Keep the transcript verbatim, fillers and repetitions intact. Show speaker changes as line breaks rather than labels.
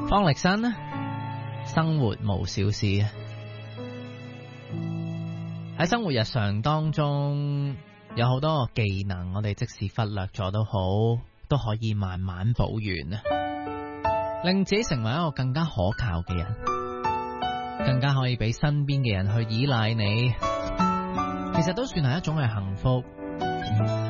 方力申呢，生活無小事。喺生活日常當中，有好多技能，我哋即使忽略咗都好，都可以慢慢補完啊，令自己成為一個更加可靠嘅人，更加可以俾身邊嘅人去依賴你。其實都算係一種嘅幸福。